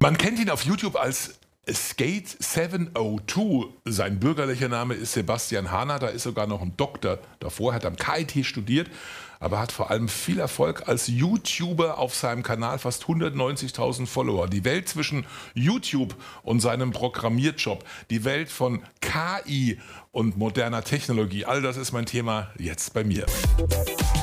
Man kennt ihn auf YouTube als Skate 702. Sein bürgerlicher Name ist Sebastian Hahner. Da ist sogar noch ein Doktor davor, hat am KIT studiert, aber hat vor allem viel Erfolg als YouTuber auf seinem Kanal, fast 190.000 Follower. Die Welt zwischen YouTube und seinem Programmierjob, die Welt von KI und moderner Technologie, all das ist mein Thema jetzt bei mir.